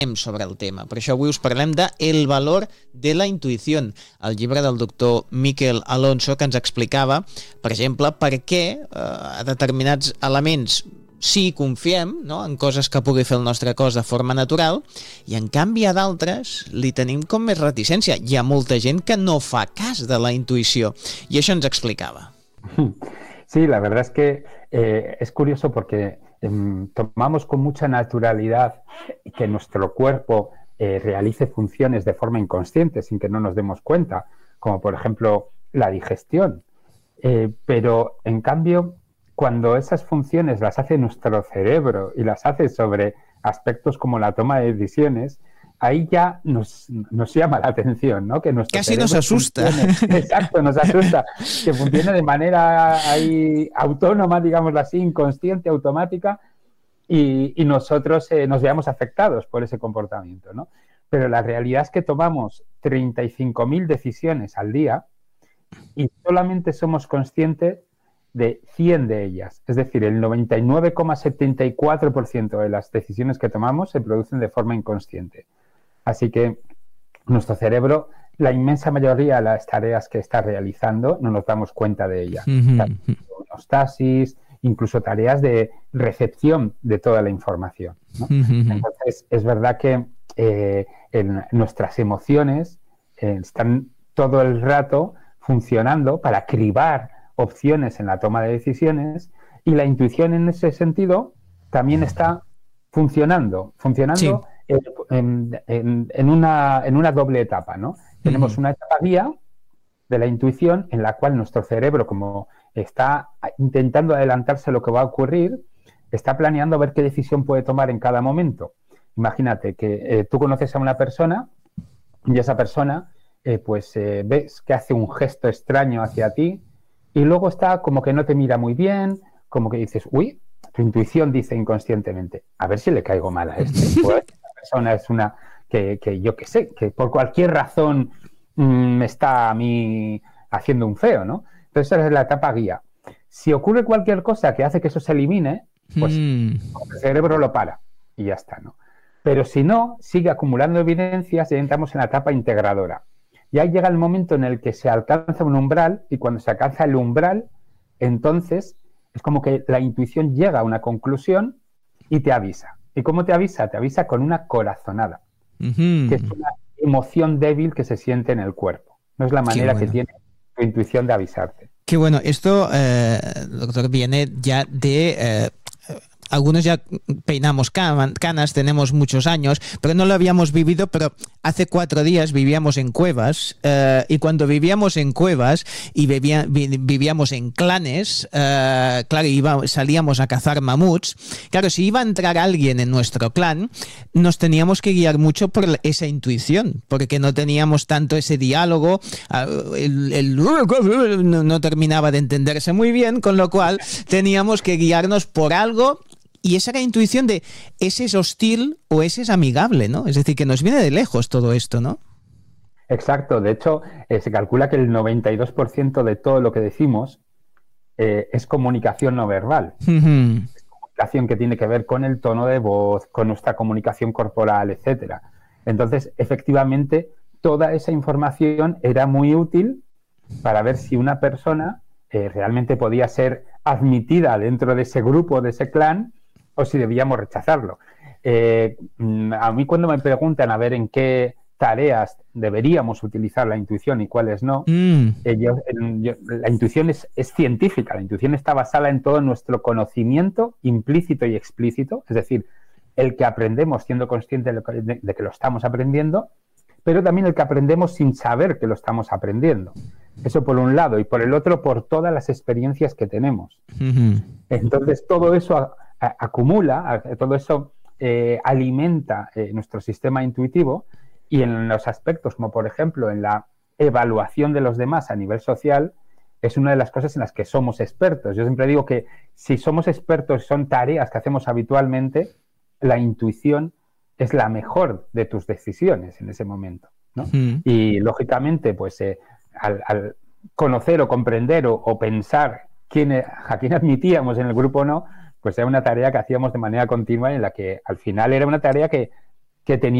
sobre el tema. Per això avui us parlem de El valor de la intuició, el llibre del doctor Miquel Alonso, que ens explicava, per exemple, per què a determinats elements sí confiem, no?, en coses que pugui fer el nostre cos de forma natural, i en canvi a d'altres li tenim com més reticència. Hi ha molta gent que no fa cas de la intuïció, i això ens explicava. Sí, la verdad es que es curioso porque tomamos con mucha naturalidad que nuestro cuerpo realice funciones de forma inconsciente sin que no nos demos cuenta, como por ejemplo la digestión. Pero en cambio, cuando esas funciones las hace nuestro cerebro y las hace sobre aspectos como la toma de decisiones, ahí ya nos llama la atención, ¿no? Que nuestro casi nos asusta. Exacto, nos asusta. Que funcione de manera ahí autónoma, digámoslo así, inconsciente, automática, y nosotros nos veamos afectados por ese comportamiento, ¿no? Pero la realidad es que tomamos 35.000 decisiones al día y solamente somos conscientes de 100 de ellas. Es decir, el 99,74% de las decisiones que tomamos se producen de forma inconsciente. Así que nuestro cerebro, la inmensa mayoría de las tareas que está realizando, no nos damos cuenta de ellas. Homeostasis, incluso tareas de recepción de toda la información, ¿no? Entonces, es verdad que nuestras emociones están todo el rato funcionando para cribar opciones en la toma de decisiones, y la intuición en ese sentido también está funcionando sí. en una doble etapa, ¿no? Tenemos una etapa guía de la intuición en la cual nuestro cerebro, como está intentando adelantarse a lo que va a ocurrir, está planeando a ver qué decisión puede tomar en cada momento. Imagínate que tú conoces a una persona y esa persona ves que hace un gesto extraño hacia ti y luego está como que no te mira muy bien, como que dices, uy, tu intuición dice inconscientemente, a ver si le caigo mal a este. Pues esta persona es una que yo qué sé, que por cualquier razón me está a mí haciendo un feo, ¿no? Entonces esa es la etapa guía. Si ocurre cualquier cosa que hace que eso se elimine, pues el cerebro lo para y ya está, ¿no? Pero si no, sigue acumulando evidencias y entramos en la etapa integradora. Y ahí llega el momento en el que se alcanza un umbral, y cuando se alcanza el umbral, entonces es como que la intuición llega a una conclusión y te avisa. ¿Y cómo te avisa? Te avisa con una corazonada, que es una emoción débil que se siente en el cuerpo. No es la manera que tiene tu intuición de avisarte. Qué bueno. Esto, doctor, viene ya de... algunos ya peinamos canas, tenemos muchos años, pero no lo habíamos vivido, pero hace 4 días vivíamos en cuevas, y cuando vivíamos en cuevas y vivíamos en clanes, claro, salíamos a cazar mamuts. Claro, si iba a entrar alguien en nuestro clan, nos teníamos que guiar mucho por esa intuición, porque no teníamos tanto ese diálogo, no terminaba de entenderse muy bien, con lo cual teníamos que guiarnos por algo. Y esa era la intuición de ese es hostil o ese es amigable, ¿no? Es decir, que nos viene de lejos todo esto, ¿no? Exacto. De hecho, se calcula que el 92% de todo lo que decimos es comunicación no verbal. Es comunicación que tiene que ver con el tono de voz, con nuestra comunicación corporal, etcétera. Entonces, efectivamente, toda esa información era muy útil para ver si una persona realmente podía ser admitida dentro de ese grupo, de ese clan, o si debíamos rechazarlo. A mí cuando me preguntan a ver en qué tareas deberíamos utilizar la intuición y cuáles no, la intuición es científica, la intuición está basada en todo nuestro conocimiento implícito y explícito, es decir, el que aprendemos siendo conscientes de que lo estamos aprendiendo, pero también el que aprendemos sin saber que lo estamos aprendiendo. Eso por un lado, y por el otro por todas las experiencias que tenemos. Entonces todo eso acumula, todo eso alimenta nuestro sistema intuitivo, y en los aspectos como por ejemplo en la evaluación de los demás a nivel social es una de las cosas en las que somos expertos. Yo siempre digo que si somos expertos, son tareas que hacemos habitualmente, la intuición es la mejor de tus decisiones en ese momento, ¿no? Y lógicamente pues al conocer o comprender o pensar a quién admitíamos en el grupo o no, pues era una tarea que hacíamos de manera continua, en la que al final era una tarea que que tenía